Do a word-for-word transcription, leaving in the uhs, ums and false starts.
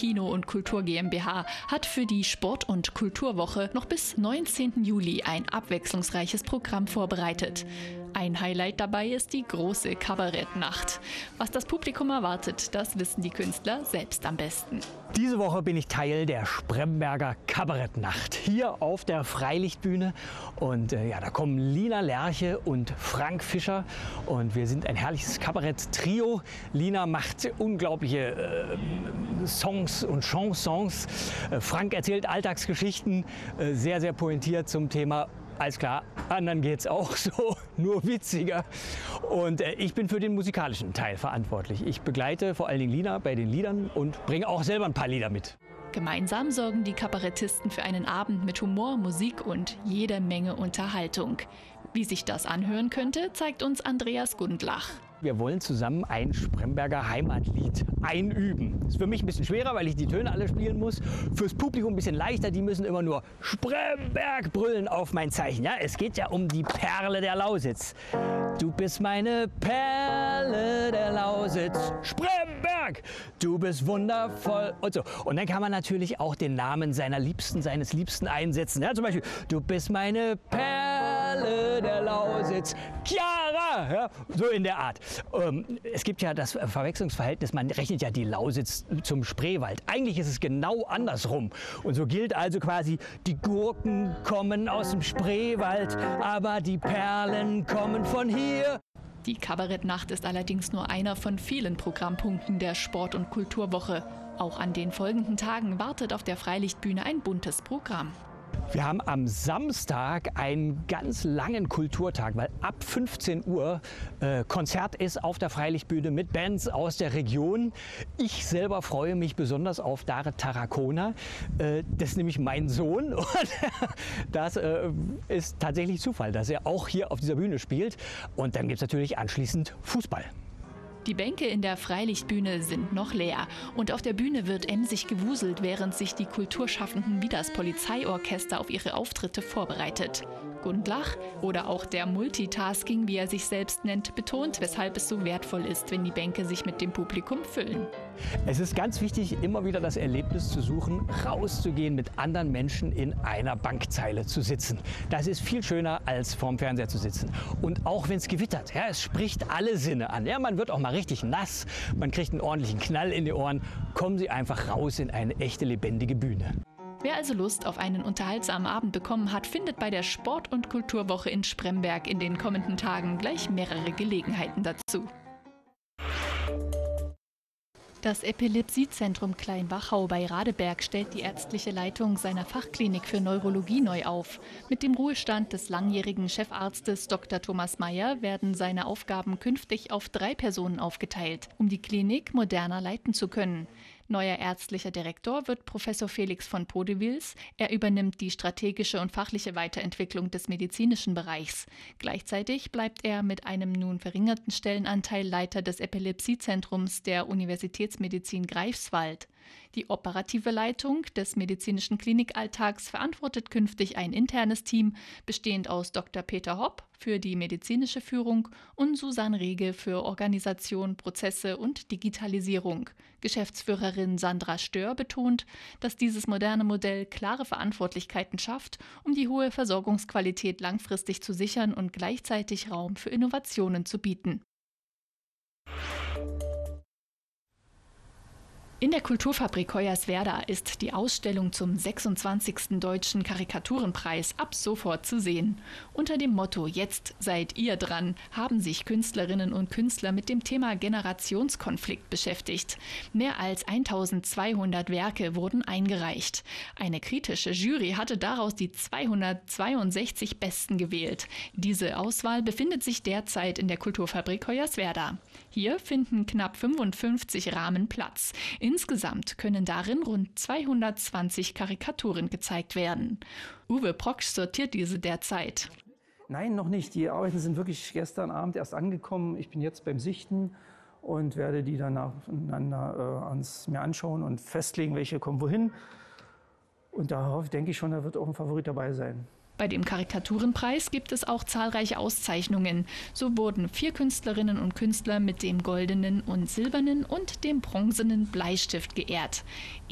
Kino und Kultur GmbH hat für die Sport- und Kulturwoche noch bis neunzehnten Juli ein abwechslungsreiches Programm vorbereitet. Ein Highlight dabei ist die große Kabarettnacht. Was das Publikum erwartet, das wissen die Künstler selbst am besten. Diese Woche bin ich Teil der Spremberger Kabarettnacht hier auf der Freilichtbühne. Und äh, ja, da kommen Lina Lerche und Frank Fischer. Und wir sind ein herrliches Kabarett-Trio. Lina macht unglaubliche äh, Songs und Chansons. Äh, Frank erzählt Alltagsgeschichten, äh, sehr, sehr pointiert zum Thema. Alles klar, anderen geht's auch so, nur witziger. Und äh, ich bin für den musikalischen Teil verantwortlich. Ich begleite vor allen Dingen Lina bei den Liedern und bringe auch selber ein paar Lieder mit. Gemeinsam sorgen die Kabarettisten für einen Abend mit Humor, Musik und jede Menge Unterhaltung. Wie sich das anhören könnte, zeigt uns Andreas Gundlach. Wir wollen zusammen ein Spremberger Heimatlied einüben. Das ist für mich ein bisschen schwerer, weil ich die Töne alle spielen muss. Fürs Publikum ein bisschen leichter, die müssen immer nur Spremberg brüllen auf mein Zeichen. Ja, es geht ja um die Perle der Lausitz. Du bist meine Perle der Lausitz, Spremberg, du bist wundervoll und so. Und dann kann man natürlich auch den Namen seiner Liebsten, seines Liebsten einsetzen. Ja, zum Beispiel, du bist meine Perle der Lausitz, Chiara, ja, so in der Art. Ähm, es gibt ja das Verwechslungsverhältnis, man rechnet ja die Lausitz zum Spreewald. Eigentlich ist es genau andersrum. Und so gilt also quasi, die Gurken kommen aus dem Spreewald, aber die Perlen kommen von hier. Die Kabarettnacht ist allerdings nur einer von vielen Programmpunkten der Sport- und Kulturwoche. Auch an den folgenden Tagen wartet auf der Freilichtbühne ein buntes Programm. Wir haben am Samstag einen ganz langen Kulturtag, weil ab fünfzehn Uhr äh, Konzert ist auf der Freilichtbühne mit Bands aus der Region. Ich selber freue mich besonders auf Daret Tarracona. Äh, das ist nämlich mein Sohn und das äh, ist tatsächlich Zufall, dass er auch hier auf dieser Bühne spielt. Und dann gibt es natürlich anschließend Fußball. Die Bänke in der Freilichtbühne sind noch leer und auf der Bühne wird emsig gewuselt, während sich die Kulturschaffenden wie das Polizeiorchester auf ihre Auftritte vorbereitet. Gundlach oder auch der Multitasking, wie er sich selbst nennt, betont, weshalb es so wertvoll ist, wenn die Bänke sich mit dem Publikum füllen. Es ist ganz wichtig, immer wieder das Erlebnis zu suchen, rauszugehen, mit anderen Menschen in einer Bankzeile zu sitzen. Das ist viel schöner, als vorm Fernseher zu sitzen. Und auch wenn es gewittert, ja, es spricht alle Sinne an. Ja, man wird auch mal richtig nass, man kriegt einen ordentlichen Knall in die Ohren. Kommen Sie einfach raus in eine echte, lebendige Bühne. Wer also Lust auf einen unterhaltsamen Abend bekommen hat, findet bei der Sport- und Kulturwoche in Spremberg in den kommenden Tagen gleich mehrere Gelegenheiten dazu. Das Epilepsiezentrum Kleinwachau bei Radeberg stellt die ärztliche Leitung seiner Fachklinik für Neurologie neu auf. Mit dem Ruhestand des langjährigen Chefarztes Doktor Thomas Mayer werden seine Aufgaben künftig auf drei Personen aufgeteilt, um die Klinik moderner leiten zu können. Neuer ärztlicher Direktor wird Professor Felix von Podewils. Er übernimmt die strategische und fachliche Weiterentwicklung des medizinischen Bereichs. Gleichzeitig bleibt er mit einem nun verringerten Stellenanteil Leiter des Epilepsiezentrums der Universitätsmedizin Greifswald. Die operative Leitung des medizinischen Klinikalltags verantwortet künftig ein internes Team, bestehend aus Doktor Peter Hopp für die medizinische Führung und Susanne Rege für Organisation, Prozesse und Digitalisierung. Geschäftsführerin Sandra Stör betont, dass dieses moderne Modell klare Verantwortlichkeiten schafft, um die hohe Versorgungsqualität langfristig zu sichern und gleichzeitig Raum für Innovationen zu bieten. In der Kulturfabrik Hoyerswerda ist die Ausstellung zum sechsundzwanzigsten Deutschen Karikaturenpreis ab sofort zu sehen. Unter dem Motto „Jetzt seid ihr dran" haben sich Künstlerinnen und Künstler mit dem Thema Generationskonflikt beschäftigt. Mehr als eintausendzweihundert Werke wurden eingereicht. Eine kritische Jury hatte daraus die zweihundertzweiundsechzig Besten gewählt. Diese Auswahl befindet sich derzeit in der Kulturfabrik Hoyerswerda. Hier finden knapp fünfundfünfzig Rahmen Platz. Insgesamt können darin rund zweihundertzwanzig Karikaturen gezeigt werden. Uwe Proksch sortiert diese derzeit. Nein, noch nicht. Die Arbeiten sind wirklich gestern Abend erst angekommen. Ich bin jetzt beim Sichten und werde die dann nacheinander äh, ans, mir anschauen und festlegen, welche kommen wohin. Und darauf denke ich schon, da wird auch ein Favorit dabei sein. Bei dem Karikaturenpreis gibt es auch zahlreiche Auszeichnungen. So wurden vier Künstlerinnen und Künstler mit dem goldenen und silbernen und dem bronzenen Bleistift geehrt.